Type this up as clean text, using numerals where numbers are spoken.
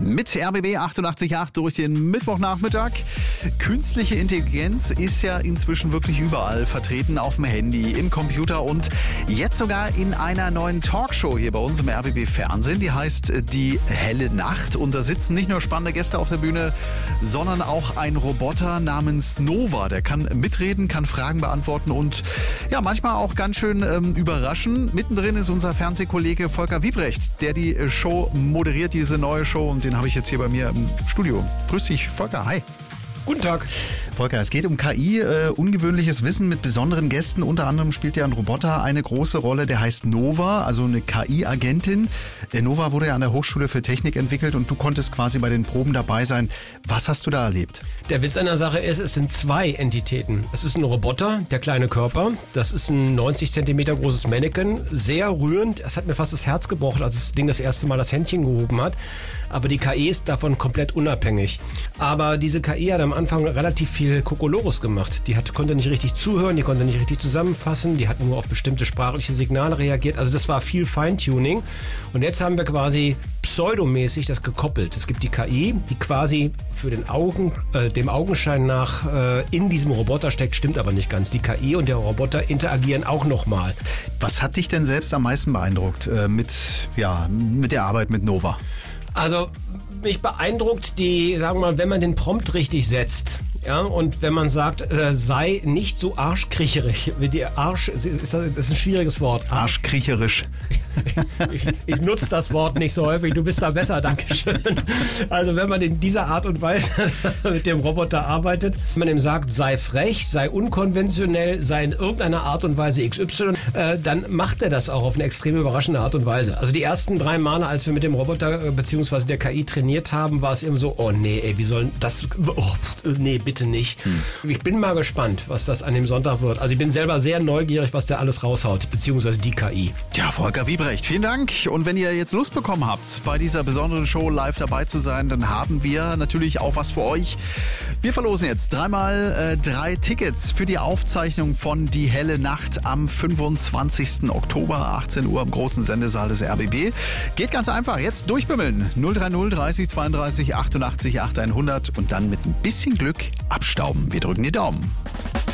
Mit RBB 88.8 durch den Mittwochnachmittag. Künstliche Intelligenz ist ja inzwischen wirklich überall vertreten, auf dem Handy, im Computer und jetzt sogar in einer neuen Talkshow hier bei uns im RBB Fernsehen. Die heißt Die helle Nacht und da sitzen nicht nur spannende Gäste auf der Bühne, sondern auch ein Roboter namens Nova. Der kann mitreden, kann Fragen beantworten und ja, manchmal auch ganz schön überraschen. Mittendrin ist unser Fernsehkollege Volker Wiebrecht, der die Show moderiert, diese neue Show, und den habe ich jetzt hier bei mir im Studio. Grüß dich, Volker, hi. Guten Tag. Volker, es geht um KI, ungewöhnliches Wissen mit besonderen Gästen. Unter anderem spielt ja ein Roboter eine große Rolle, der heißt Nova, also eine KI-Agentin. Nova wurde ja an der Hochschule für Technik entwickelt und du konntest quasi bei den Proben dabei sein. Was hast du da erlebt? Der Witz an der Sache ist, es sind zwei Entitäten. Es ist ein Roboter, der kleine Körper. Das ist ein 90 Zentimeter großes Mannequin. Sehr rührend. Es hat mir fast das Herz gebrochen, als das Ding das erste Mal das Händchen gehoben hat. Aber die KI ist davon komplett unabhängig. Aber diese KI hat am Anfang relativ viel Kokolores gemacht. Die konnte nicht richtig zuhören, die konnte nicht richtig zusammenfassen, die hat nur auf bestimmte sprachliche Signale reagiert. Also das war viel Feintuning. Und jetzt haben wir quasi pseudomäßig das gekoppelt. Es gibt die KI, die quasi für dem Augenschein nach in diesem Roboter steckt, stimmt aber nicht ganz. Die KI und der Roboter interagieren auch nochmal. Was hat dich denn selbst am meisten beeindruckt mit der Arbeit mit Nova? Also mich beeindruckt sagen wir mal, wenn man den Prompt richtig setzt. Ja, und wenn man sagt, sei nicht so arschkriecherig, wie die das ist ein schwieriges Wort. Arschkriecherisch. Ich nutze das Wort nicht so häufig, du bist da besser, dankeschön. Also wenn man in dieser Art und Weise mit dem Roboter arbeitet, wenn man ihm sagt, sei frech, sei unkonventionell, sei in irgendeiner Art und Weise XY, dann macht er das auch auf eine extrem überraschende Art und Weise. Also die ersten 3 Male, als wir mit dem Roboter bzw. der KI trainiert haben, war es immer so, oh nee, ey, wie soll das, nee, bitte nicht. Ich bin mal gespannt, was das an dem Sonntag wird. Also ich bin selber sehr neugierig, was der alles raushaut, beziehungsweise die KI. Ja, Volker Wiebrecht, vielen Dank. Und wenn ihr jetzt Lust bekommen habt, bei dieser besonderen Show live dabei zu sein, dann haben wir natürlich auch was für euch. Wir verlosen jetzt 3 Tickets für die Aufzeichnung von Die helle Nacht am 25. Oktober, 18 Uhr im großen Sendesaal des RBB. Geht ganz einfach, jetzt durchbimmeln. 030 30 32 88 8 100 und dann mit ein bisschen Glück abstauben. Wir drücken die Daumen.